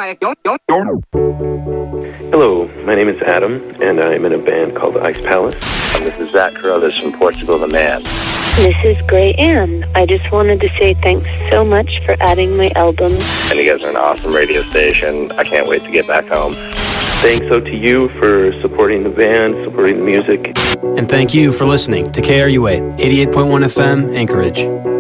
Hello, my name is Adam, and I'm in a band called Ice Palace. This is Zach Carruthers from Portugal the Man. This is Gray Ann. I just wanted to say thanks so much for adding my album. And you guys are an awesome radio station. I can't wait to get back home. Thanks to you for supporting the band, supporting the music. And thank you for listening to KRUA 88.1 FM Anchorage.